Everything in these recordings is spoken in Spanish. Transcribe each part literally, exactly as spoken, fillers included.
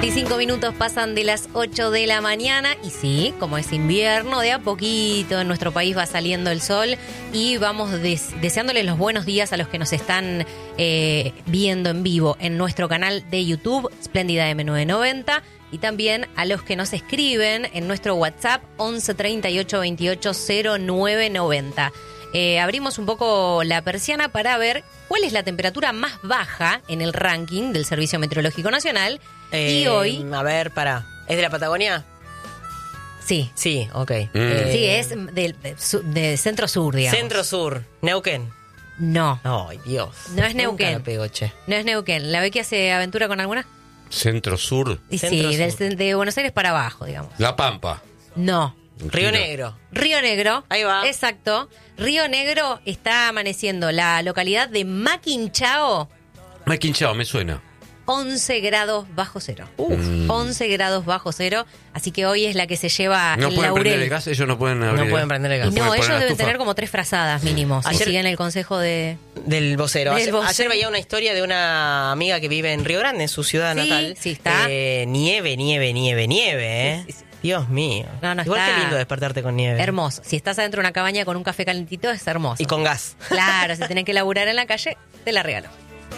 veinticinco minutos pasan de las ocho de la mañana y sí, como es invierno, de a poquito en nuestro país va saliendo el sol y vamos des- deseándoles los buenos días a los que nos están eh, viendo en vivo en nuestro canal de YouTube, Spléndida M novecientos noventa, y también a los que nos escriben en nuestro WhatsApp once treinta y ocho veintiocho cero nueve noventa. Eh, abrimos un poco la persiana para ver cuál es la temperatura más baja en el ranking del Servicio Meteorológico Nacional. Eh, y hoy... A ver, pará. ¿Es de la Patagonia? Sí. Sí, ok. Mm. Eh, Sí, es del de, de centro-sur, digamos. Centro-sur. Neuquén. No, Ay, Dios. No es Nunca Neuquén. la pego, che. no es Neuquén. ¿La ve que hace aventura con alguna? Centro-sur. Y sí, Centro-sur. del- de Buenos Aires para abajo, digamos. La Pampa. No. Río Negro. Río Negro. Ahí va. Exacto. Río Negro está amaneciendo la localidad de Maquinchao, Me he quinchado, me suena. once grados bajo cero. Mm. once grados bajo cero. Así que hoy es la que se lleva ¿No el pueden prender laurel. el gas? Ellos no pueden abrir No el pueden gas. prender el Y gas. pueden no, poner ellos la deben estufa. tener como tres frazadas mínimo, si Ayer- siguen el consejo de... Del vocero. Del Ayer, vocero. ayer veía una historia de una amiga que vive en Río Grande, en su ciudad Sí, natal. sí, está. Eh, nieve, nieve, nieve, nieve, ¿eh? Sí, sí, sí. Dios mío. No, no, Igual está que lindo despertarte con nieve. Hermoso. Si estás adentro de una cabaña con un café calentito, es hermoso. Y con gas. Claro, si tenés que laburar en la calle, te la regalo.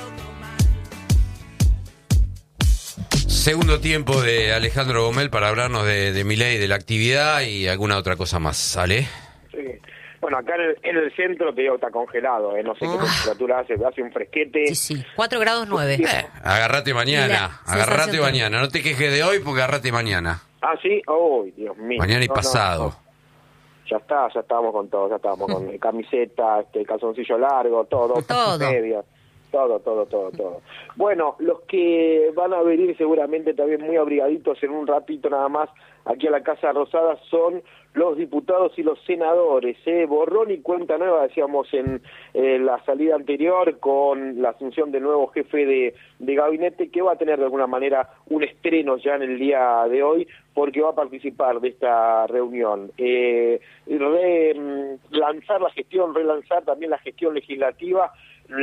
Segundo tiempo de Alejandro Gomel para hablarnos de, de Milei, de la actividad y alguna otra cosa más. ¿Sale? Sí. Bueno, acá en el, en el centro te digo está congelado, ¿eh? No sé qué temperatura hace, hace un fresquete. Sí, sí. cuatro grados nueve. Eh, agarrate Y mañana. la Agarrate sensación mañana. No te quejes de hoy porque agarrate mañana. Ah, sí, oh, Dios mío. Mañana y No, no, pasado. no. Ya está, ya estábamos con todo, ya estábamos con camiseta, este calzoncillo largo, todo, Todo. medias, todo, todo, todo, todo. Bueno, los que van a venir seguramente también muy abrigaditos en un ratito nada más aquí a la Casa Rosada son los diputados y los senadores, ¿eh? Borrón y cuenta nueva, decíamos en eh, la salida anterior, con la asunción del nuevo jefe de, de gabinete, que va a tener de alguna manera un estreno ya en el día de hoy, porque va a participar de esta reunión. Eh, re, lanzar la gestión, relanzar también la gestión legislativa.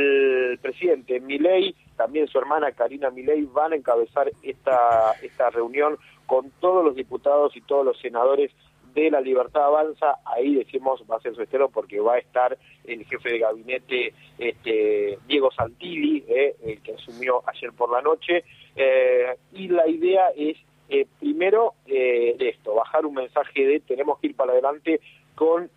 El presidente Milei, también su hermana Karina Milei, van a encabezar esta, esta reunión con todos los diputados y todos los senadores de La Libertad Avanza. Ahí decimos va a ser su estreno porque va a estar el jefe de gabinete, este Diego Santilli, eh, el que asumió ayer por la noche, eh, y la idea es eh, primero eh, de esto, bajar un mensaje de tenemos que ir para adelante con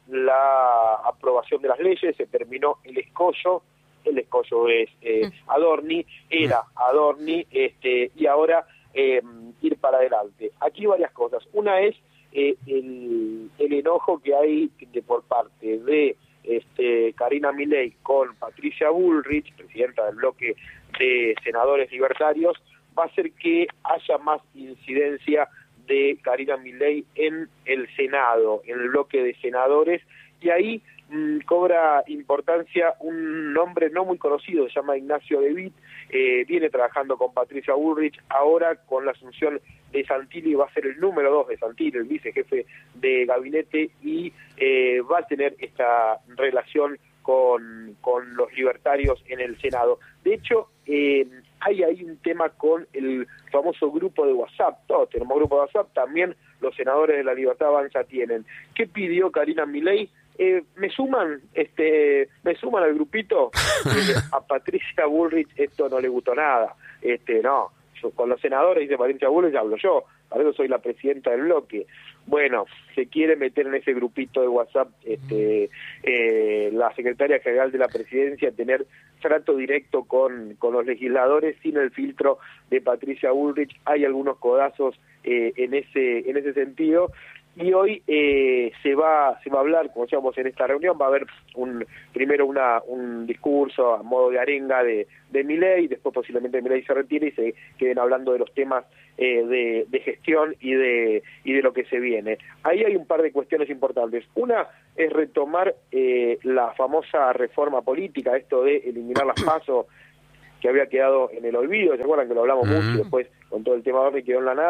la aprobación de las leyes. Se terminó el escollo, el escollo es eh, Adorni, era Adorni, este y ahora eh, ir para adelante. Aquí varias cosas. Una es eh, el, el enojo que hay de por parte de este Karina Milei con Patricia Bullrich, presidenta del bloque de senadores libertarios, va a hacer que haya más incidencia de Karina Milei en el Senado, en el bloque de senadores, y ahí mmm, cobra importancia un nombre no muy conocido, se llama Ignacio De Witt, eh, viene trabajando con Patricia Bullrich, ahora con la asunción de Santilli va a ser el número dos de Santilli, el vicejefe de gabinete, y eh, va a tener esta relación con, con los libertarios en el Senado. De hecho, eh, hay ahí un tema con el famoso grupo de WhatsApp. Todos tenemos grupo de WhatsApp, también los senadores de La Libertad Avanza tienen. ¿Qué pidió Karina Milei? Eh, ¿Me suman este me suman al grupito? Eh, a Patricia Bullrich esto no le gustó nada. Este no, yo, con los senadores, dice Patricia Bullrich, hablo yo. Para eso soy la presidenta del bloque. Bueno, se quiere meter en ese grupito de WhatsApp este, eh, la secretaria general de la presidencia, tener trato directo con, con los legisladores sin el filtro de Patricia Bullrich. Hay algunos codazos eh, en ese en ese sentido. Y hoy eh, se va se va a hablar, como decíamos en esta reunión, va a haber un primero una un discurso a modo de arenga de, de Milei, después posiblemente Milei se retire y se queden hablando de los temas eh, de, de gestión y de y de lo que se viene. Ahí hay un par de cuestiones importantes. Una es retomar eh, la famosa reforma política, esto de eliminar las PASO, que había quedado en el olvido. ¿Se acuerdan que lo hablamos Mm. mucho y después con todo el tema de quedó en la nada?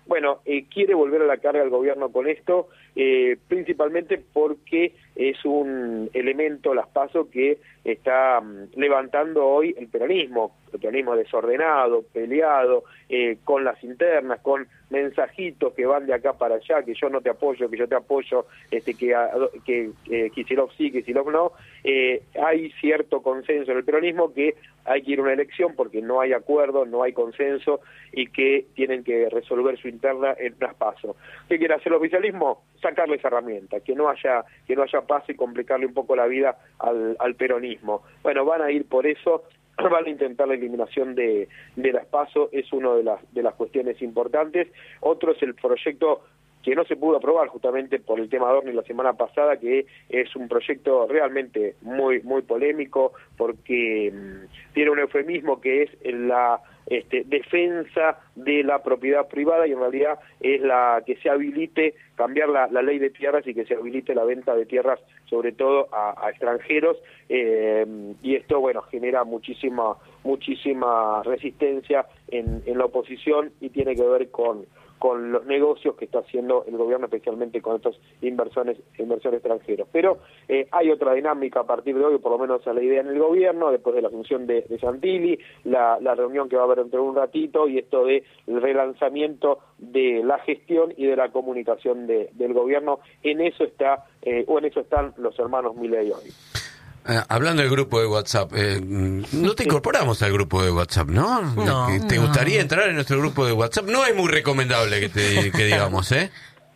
Bueno, eh, quiere volver a la carga el gobierno con esto, eh, principalmente porque es un elemento, las PASO, que está um, levantando hoy el peronismo, el peronismo desordenado, peleado, eh, con las internas, con mensajitos que van de acá para allá, que yo no te apoyo, que yo te apoyo, este, que, que eh, Kicillof sí, Kicillof no. Eh, hay cierto consenso en el peronismo que hay que ir a una elección porque no hay acuerdo, no hay consenso y que tienen que resolver su interna en unas PASO. ¿Qué quiere hacer el oficialismo? Sacarle esa herramienta, que no haya que no haya PASO y complicarle un poco la vida al, al peronismo. Bueno, van a ir por eso, van a intentar la eliminación de, de las PASO, es una de las, de las cuestiones importantes. Otro es el proyecto que no se pudo aprobar justamente por el tema Adorni la semana pasada, que es un proyecto realmente muy muy polémico, porque mmm, tiene un eufemismo que es la este, defensa de la propiedad privada, y en realidad es la que se habilite, cambiar la, la ley de tierras y que se habilite la venta de tierras, sobre todo a, a extranjeros, eh, y esto, bueno, genera muchísima muchísima resistencia en, en la oposición, y tiene que ver con con los negocios que está haciendo el gobierno, especialmente con estos inversiones inversores extranjeros. Pero eh, hay otra dinámica a partir de hoy, por lo menos a la idea en el gobierno, después de la función de, de Santilli, la, la reunión que va a haber dentro de un ratito, y esto de el relanzamiento de la gestión y de la comunicación de, del gobierno. En eso está, eh, o en eso están los hermanos Milei hoy. Eh, hablando del grupo de WhatsApp, eh, no te incorporamos al grupo de WhatsApp, ¿no? No. ¿Te No. gustaría entrar en nuestro grupo de WhatsApp? No es muy recomendable que te que digamos, ¿eh?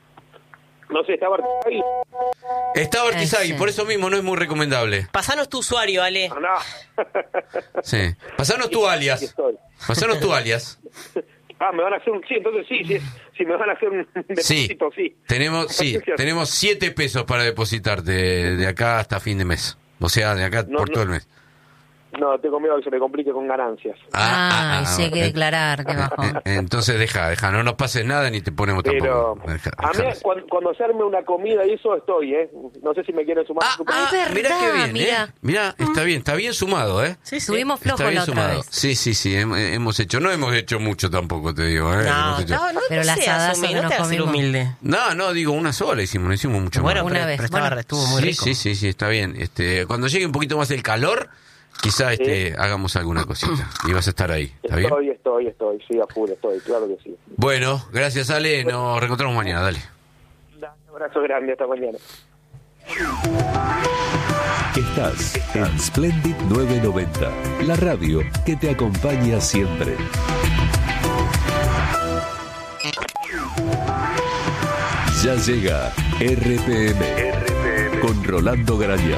No sé, estaba ahí. Está Ortizagui, Ese. por eso mismo no es muy recomendable. Pasanos tu usuario, Ale. No, no. Sí. Pasanos tu Aquí alias. estoy. Pasanos tu alias. Ah, me van a hacer un... Sí, entonces sí, sí, si me van a hacer un Sí. depósito, sí. Tenemos, sí, tenemos siete pesos para depositarte de, de acá hasta fin de mes. O sea, de acá No, por no. todo el mes. No, tengo miedo que se me complique con ganancias. Ah, sí hay que eh, declarar, qué bajón. eh, Entonces deja, deja, no nos pases nada ni te ponemos Pero tampoco. Deja, a mí, deja. cuando, cuando se arme una comida y eso, estoy, ¿eh? No sé si me quieren sumar. Ah, su- ah, es verdad, mirá qué bien, mirá. ¿eh? Mirá, está bien, está bien sumado, ¿eh? Sí, sí. Estuvimos flojos Está bien la otra sumado. vez. Sí, sí, sí, hem- hemos hecho, no hemos hecho mucho tampoco, te digo, ¿eh? No, Hemos hecho- no, no, Pero te las seas asadazo humilde, que no te nos hagas el comimos. humilde. No, no, digo, una sola hicimos, no hicimos mucho Bueno, más. una pero, vez, pero estaba, bueno. estuvo muy Sí, rico. sí, sí, sí, está bien. Este, cuando llegue un poquito más el calor, quizá este, hagamos alguna cosita. Y vas a estar ahí, ¿está bien? Estoy, estoy, estoy, sí, a full, estoy, claro que sí. Bueno, gracias Ale, nos reencontramos mañana, dale. Un abrazo grande, hasta mañana. Estás en Splendid novecientos noventa, la radio que te acompaña siempre. Ya llega R P M con Rolando Graña.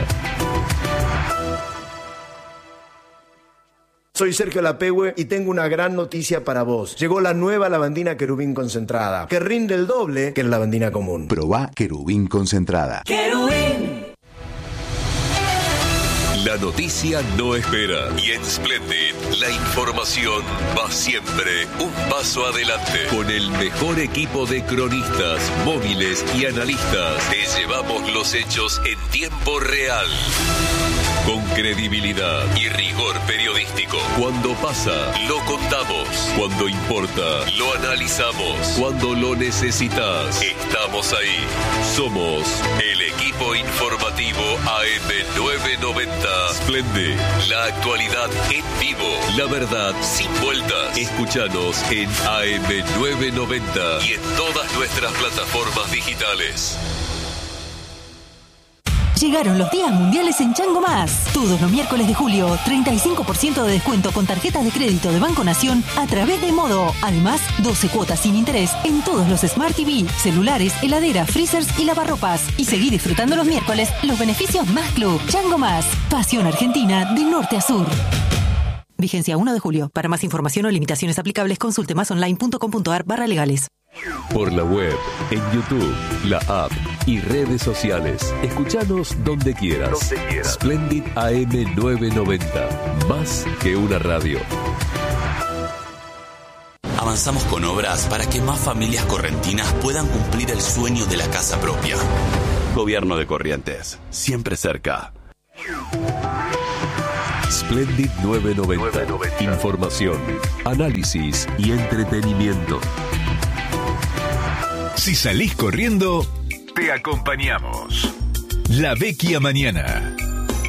Soy Sergio Lapehue y tengo una gran noticia para vos. Llegó la nueva lavandina querubín concentrada, que rinde el doble que la lavandina común. Probá querubín concentrada. La noticia no espera. Y en Splendid, la información va siempre un paso adelante. Con el mejor equipo de cronistas, móviles y analistas, te llevamos los hechos en tiempo real. Con credibilidad y rigor periodístico. Cuando pasa, lo contamos. Cuando importa, lo analizamos. Cuando lo necesitas, estamos ahí. Somos el equipo informativo A M novecientos noventa. Splendid, la actualidad en vivo. La verdad sin vueltas. Escúchanos en A M novecientos noventa y en todas nuestras plataformas digitales. Llegaron los días mundiales en Chango Más. Todos los miércoles de julio, treinta y cinco por ciento de descuento con tarjetas de crédito de Banco Nación a través de Modo. Además, doce cuotas sin interés en todos los Smart T V, celulares, heladeras, freezers y lavarropas. Y seguí disfrutando los miércoles los beneficios Más Club. Chango Más. Pasión Argentina de norte a sur. Vigencia uno de julio. Para más información o limitaciones aplicables, consulte másonline.com.ar barra legales. Por la web, en YouTube, la app y redes sociales. Escuchanos donde quieras. Donde quieras. Splendid A M novecientos noventa. Más que una radio. Avanzamos con obras para que más familias correntinas puedan cumplir el sueño de la casa propia. Gobierno de Corrientes, siempre cerca. Splendid novecientos noventa. Información, análisis y entretenimiento. Si salís corriendo, te acompañamos. La Vecchia Mañana.